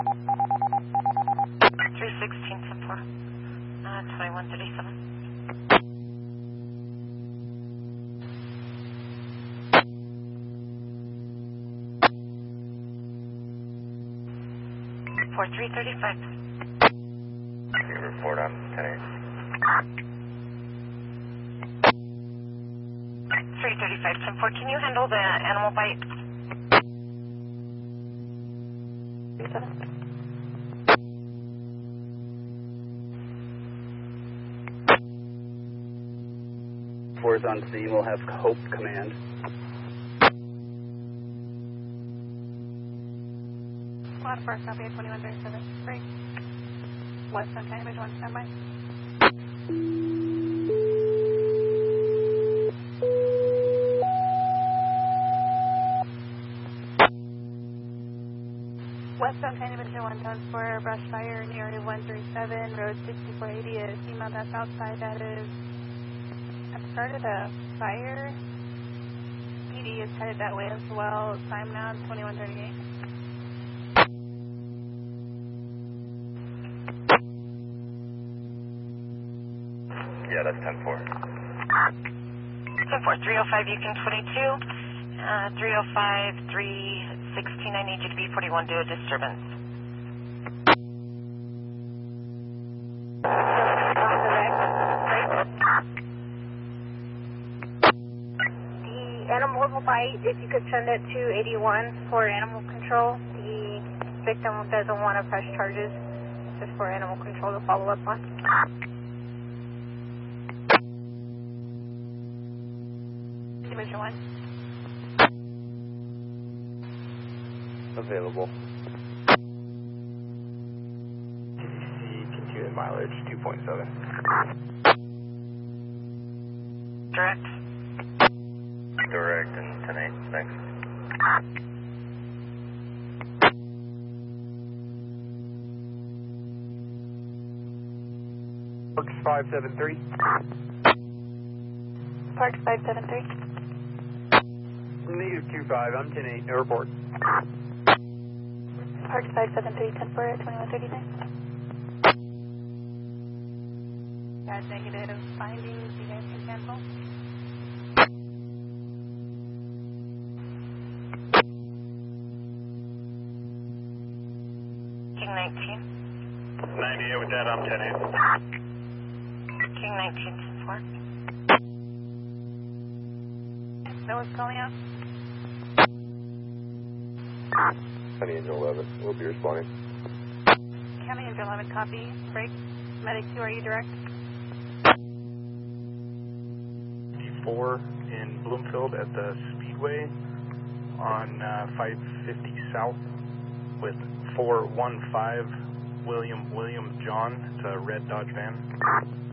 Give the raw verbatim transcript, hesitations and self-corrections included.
three sixteen, ten four, uh, twenty-one thirty-seven. four three thirty-five. You report on ten eight. three thirty-five, ten four, can you handle the animal bite? four is on scene. We'll have Hope command. Squad four, copy at twenty-one thirty-seven. Break. West on time, image one, standby. West on time, image one, town four, brush fire near area one three seven, road sixty-four eighty, a female that's outside, that is, I've started a fire. P D is headed that way as well. Time now, twenty-one thirty-eight. Yeah, that's ten four. ten four, three oh five, Yukon twenty-two, uh, three oh five, three sixteen, I need you to be forty-one, do a disturbance. The animal will bite, if you could send it to eighty-one for animal control. The victim doesn't want to press charges, just for animal control to follow up on. Division one. Available. T C C, continued mileage two point seven. Direct. Direct and ten eight, thanks. Parks five seven three. Parks five seven three. Native two five, I'm ten eight, no report. Parks five seven three, ten four, twenty-one thirty-nine. Got negative findings, you guys can cancel. King nineteen. ninety-eight with that, I'm ten eight. King nineteen, ten four. No one's calling out. County Angel eleven, we'll be responding. County Angel eleven, copy. Break. Medic two, are you direct? four in Bloomfield at the Speedway on uh, five fifty South with four one five William William John. It's a red Dodge van.